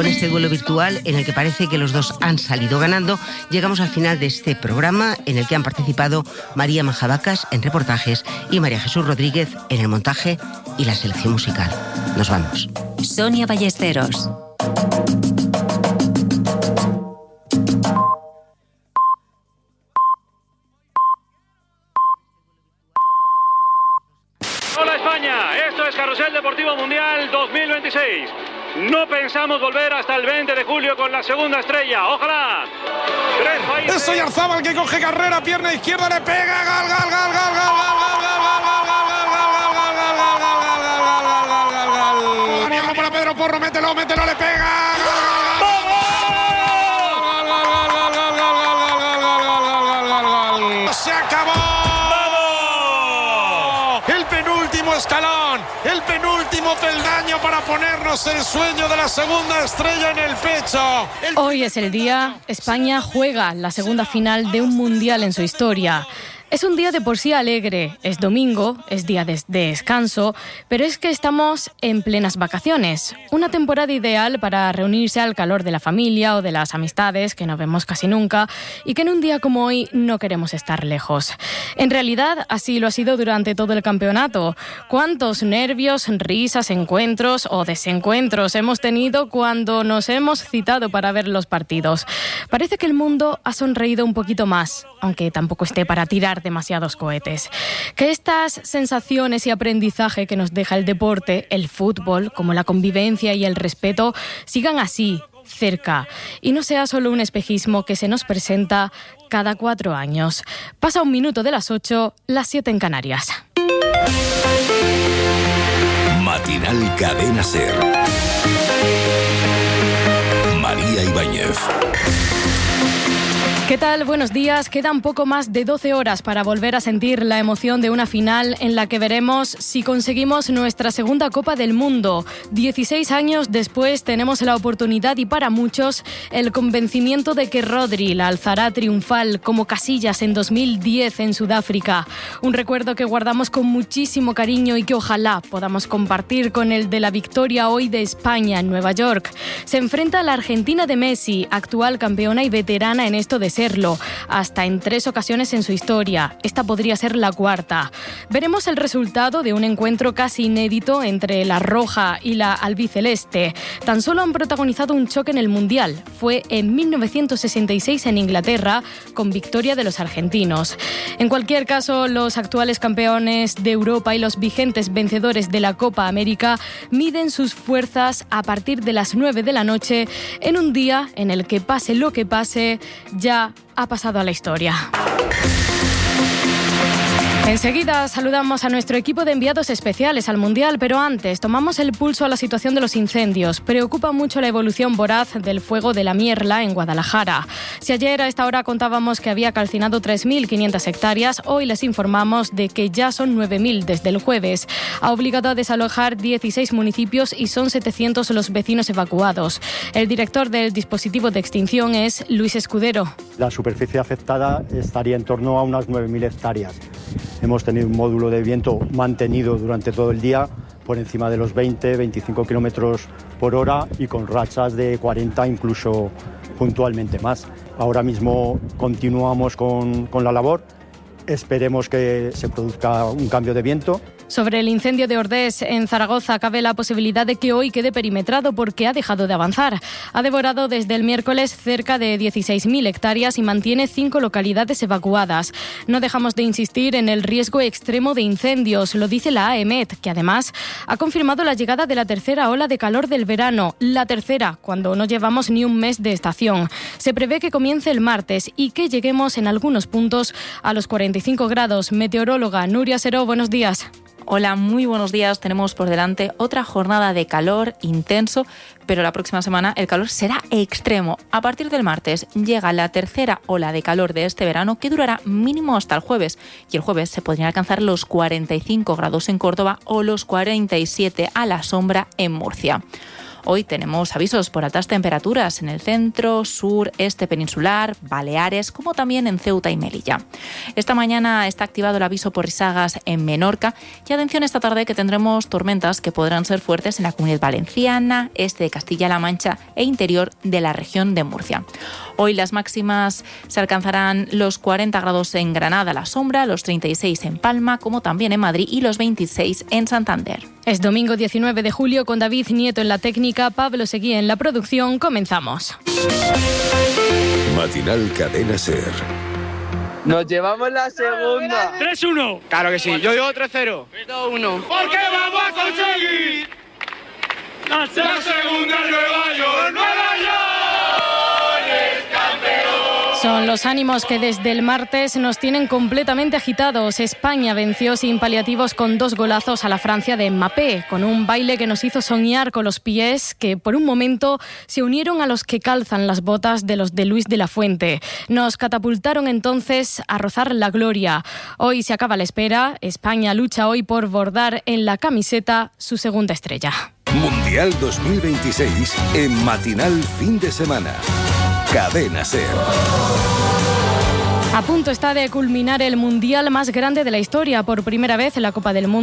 con este duelo virtual en el que parece que los dos han salido ganando, llegamos al final de este programa en el que han participado María Majadacas en reportajes y María Jesús Rodríguez en el montaje y la selección musical. Nos vamos. Sonia Ballesteros. Hola España, esto es Carrusel Deportivo Mundial 2026. No pensamos volver hasta el 20 de julio con la segunda estrella. ¡Ojalá! 3 países. Es Oyarzábal que coge carrera, pierna izquierda, le pega, gol, gol, gol, gol, gol, gol, gol, para Pedro Porro, mételo, le pega. Se acabó. El penúltimo escalón, el penúltimo peldaño para ponernos el sueño de la segunda estrella en el pecho. Hoy es el día. España juega la segunda final de un mundial en su historia. Es un día de por sí alegre, es domingo, es día de descanso, pero es que estamos en plenas vacaciones. Una temporada ideal para reunirse al calor de la familia o de las amistades, que no vemos casi nunca, y que en un día como hoy no queremos estar lejos. En realidad, así lo ha sido durante todo el campeonato. ¿Cuántos nervios, risas, encuentros o desencuentros hemos tenido cuando nos hemos citado para ver los partidos? Parece que el mundo ha sonreído un poquito más, aunque tampoco esté para tirar demasiados cohetes. Que estas sensaciones y aprendizaje que nos deja el deporte, el fútbol, como la convivencia y el respeto, sigan así, cerca, y no sea solo un espejismo que se nos presenta cada 4 años. Pasa 1 minuto de las 8, las 7 en Canarias. Matinal Cadena SER. María Ibáñez. ¿Qué tal? Buenos días. Quedan poco más de 12 horas para volver a sentir la emoción de una final en la que veremos si conseguimos nuestra segunda Copa del Mundo. 16 años después tenemos la oportunidad y para muchos el convencimiento de que Rodri la alzará triunfal como Casillas en 2010 en Sudáfrica. Un recuerdo que guardamos con muchísimo cariño y que ojalá podamos compartir con el de la victoria hoy de España en Nueva York. Se enfrenta a la Argentina de Messi, actual campeona y veterana en esto de serlo, hasta en 3 ocasiones en su historia. Esta podría ser la 4ª. Veremos el resultado de un encuentro casi inédito entre la roja y la albiceleste. Tan solo han protagonizado un choque en el Mundial. Fue en 1966 en Inglaterra, con victoria de los argentinos. En cualquier caso, los actuales campeones de Europa y los vigentes vencedores de la Copa América miden sus fuerzas a partir de las 9 de la noche en un día en el que pase lo que pase, ya ha pasado a la historia. Enseguida saludamos a nuestro equipo de enviados especiales al Mundial, pero antes tomamos el pulso a la situación de los incendios. Preocupa mucho la evolución voraz del fuego de la Mierla en Guadalajara. Si ayer a esta hora contábamos que había calcinado 3.500 hectáreas, hoy les informamos de que ya son 9.000 desde el jueves. Ha obligado a desalojar 16 municipios y son 700 los vecinos evacuados. El director del dispositivo de extinción es Luis Escudero. La superficie afectada estaría en torno a unas 9.000 hectáreas. Hemos tenido un módulo de viento mantenido durante todo el día por encima de los 20-25 kilómetros por hora y con rachas de 40, incluso puntualmente más. Ahora mismo continuamos con la labor. Esperemos que se produzca un cambio de viento. Sobre el incendio de Ordés en Zaragoza, cabe la posibilidad de que hoy quede perimetrado porque ha dejado de avanzar. Ha devorado desde el miércoles cerca de 16.000 hectáreas y mantiene 5 localidades evacuadas. No dejamos de insistir en el riesgo extremo de incendios, lo dice la AEMET, que además ha confirmado la llegada de la tercera ola de calor del verano. La tercera, cuando no llevamos ni un mes de estación. Se prevé que comience el martes y que lleguemos en algunos puntos a los 45 grados. Meteoróloga Nuria Seró, buenos días. Hola, muy buenos días. Tenemos por delante otra jornada de calor intenso, pero la próxima semana el calor será extremo. A partir del martes llega la tercera ola de calor de este verano que durará mínimo hasta el jueves. Y el jueves se podrían alcanzar los 45 grados en Córdoba o los 47 a la sombra en Murcia. Hoy tenemos avisos por altas temperaturas en el centro, sur, este peninsular, Baleares, como también en Ceuta y Melilla. Esta mañana está activado el aviso por risagas en Menorca y atención esta tarde que tendremos tormentas que podrán ser fuertes en la Comunidad Valenciana, este de Castilla-La Mancha e interior de la región de Murcia. Hoy las máximas se alcanzarán los 40 grados en Granada a la sombra, los 36 en Palma, como también en Madrid, y los 26 en Santander. Es domingo 19 de julio con David Nieto en la técnica, Pablo Seguí en la producción. Comenzamos. Matinal Cadena SER. Nos llevamos la segunda. 3-1. Claro que sí. Yo digo 3-0. 2-1. Porque vamos a conseguir la segunda en Nueva York. ¡Nueva York es campeón! Son los ánimos que desde el martes nos tienen completamente agitados. España venció sin paliativos con 2 golazos a la Francia de Mbappé, con un baile que nos hizo soñar con los pies que por un momento se unieron a los que calzan las botas de los de Luis de la Fuente. Nos catapultaron entonces a rozar la gloria. Hoy se acaba la espera. España lucha hoy por bordar en la camiseta su segunda estrella. Mundial 2026 en Matinal Fin de Semana. Cadena SER. A punto está de culminar el mundial más grande de la historia. Por primera vez en la Copa del Mundo